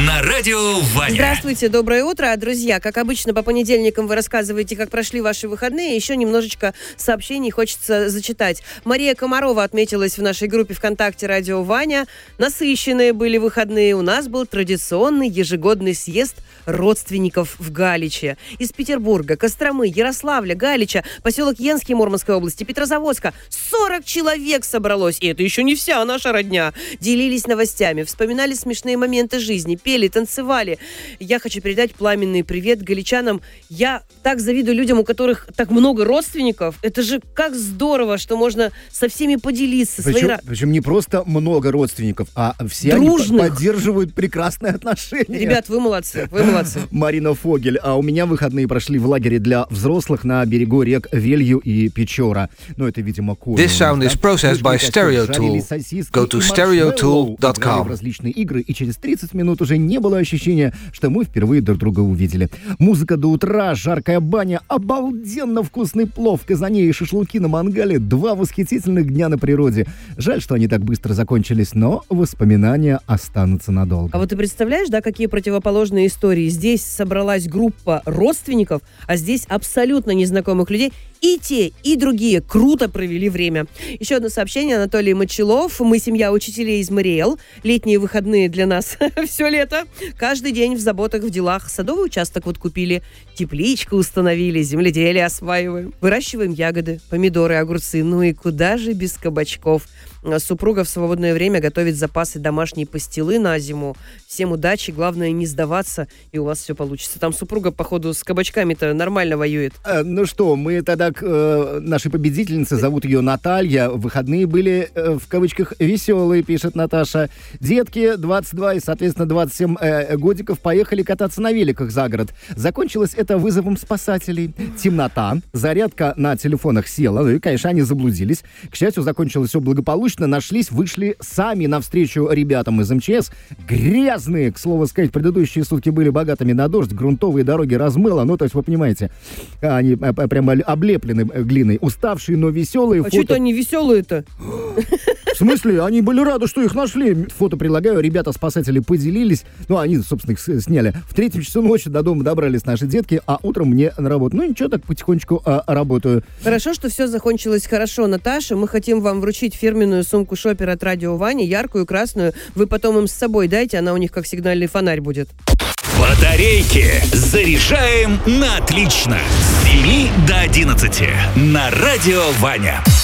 на радио Ваня. Здравствуйте, доброе утро. Друзья, как обычно, по понедельникам вы рассказываете, как прошли ваши выходные. Еще немножечко сообщений хочется зачитать. Мария Комарова отметилась в нашей группе ВКонтакте «Радио Ваня». Насыщенные были выходные. У нас был традиционный ежегодный съезд родственников в Галиче. Из Петербурга, Костромы, Ярославля, Галича, поселок Енский Мурманской области, Петрозаводска. 40 человек собралось. И это еще не вся наша родня. Делились новостями, вспоминали смешные моменты жизни, пели, танцевали. Я хочу передать пламенный привет галичанам. Я так завидую людям, у которых так много родственников. Это же как здорово, что можно со всеми поделиться. Причем не просто много родственников, а все дружных. они поддерживают прекрасные отношения. Ребят, вы молодцы, вы молодцы. Марина Фогель. А у меня выходные прошли в лагере для взрослых на берегу рек Велью и Печора. Ну, это, видимо, This sound is processed by Stereotool. Go to stereotool.com. Различные игры, и через 30 минут уже не было ощущения, что мы впервые друг друга увидели. Музыка до утра, жаркая баня, обалденно вкусный плов в казане и шашлыки на мангале. 2 восхитительных дня на природе. Жаль, что они так быстро закончились, но воспоминания останутся надолго. А вот ты представляешь, да, какие противоположные истории? Здесь собралась группа родственников, а здесь абсолютно незнакомых людей. И те, и другие круто провели время. Еще одно сообщение. Анатолий Мочилов. Мы семья учителей из Мариэл. Летние выходные для нас все лето. Каждый день в заботах, в делах. Садовый участок вот купили, тепличку установили, земледелие осваиваем. Выращиваем ягоды, помидоры, огурцы. Ну и куда же без кабачков? Супруга в свободное время готовит запасы домашней пастилы на зиму. Всем удачи, главное не сдаваться, и у вас все получится. Там супруга, походу, с кабачками-то нормально воюет. Ну что, мы тогда к нашей победительнице, зовут ее Наталья. Выходные были, в кавычках, веселые, пишет Наташа. Детки 22 и, соответственно, 27 годиков поехали кататься на великах за город. Закончилось это вызовом спасателей. Темнота, зарядка на телефонах села, ну и, конечно, они заблудились. К счастью, закончилось все благополучно. Нашлись, вышли сами навстречу ребятам из МЧС. Грязные, к слову сказать, предыдущие сутки были богатыми на дождь, грунтовые дороги размыло. Ну, то есть, вы понимаете, они прямо облеплены глиной. Уставшие, но веселые. А что-то они веселые-то? В смысле? Они были рады, что их нашли. Фото прилагаю. Ребята-спасатели поделились. Ну, они, собственно, их сняли. В 3 часу ночи до дома добрались наши детки, а утром мне на работу. Ну, ничего, так потихонечку работаю. Хорошо, что все закончилось хорошо, Наташа. Мы хотим вам вручить фирменную сумку шопер от Радио Вани, яркую, красную. Вы потом им с собой дайте, она у них как сигнальный фонарь будет. Батарейки заряжаем на отлично. С 7 до 11 на радио Ваня.